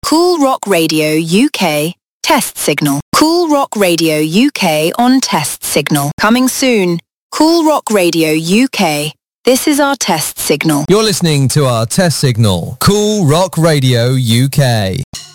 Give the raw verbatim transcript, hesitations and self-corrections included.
Cool Rock Radio U K test signal. Cool Rock Radio U K on test signal. Coming soon. Cool Rock Radio U K. This is our test signal. You're listening to our test signal. Cool Rock Radio U K.